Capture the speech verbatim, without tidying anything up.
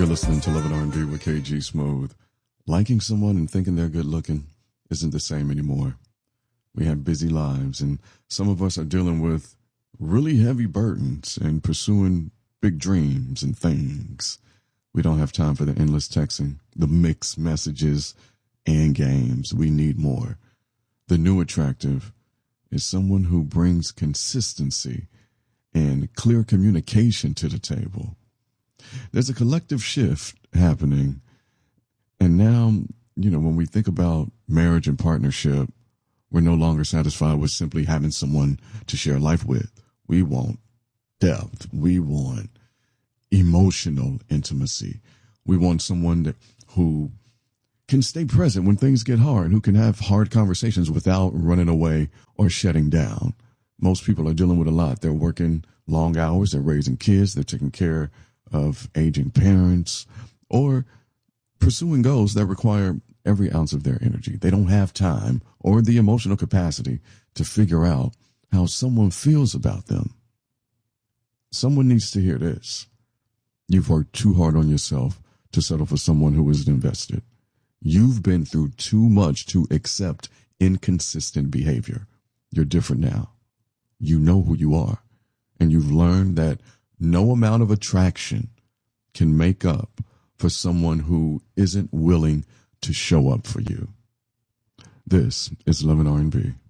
listening to Love and R and B with K G Smooth. Liking someone and thinking they're good looking isn't the same anymore. We have busy lives, and some of us are dealing with really heavy burdens and pursuing big dreams and things. We don't have time for the endless texting, the mixed messages, and games. We need more. The new attractive is someone who brings consistency and clear communication to the table. There's a collective shift happening. And now, you know, when we think about marriage and partnership, we're no longer satisfied with simply having someone to share life with. We want depth. We want emotional intimacy. We want someone that, who can stay present when things get hard, who can have hard conversations without running away or shutting down. Most people are dealing with a lot. They're working long hours. They're raising kids. They're taking care of aging parents or pursuing goals that require every ounce of their energy. They don't have time or the emotional capacity to figure out how someone feels about them. Someone needs to hear this. You've worked too hard on yourself to settle for someone who isn't invested. You've been through too much to accept inconsistent behavior. You're different now. You know who you are, and you've learned that no amount of attraction can make up for someone who isn't willing to show up for you. This is Love and R and B.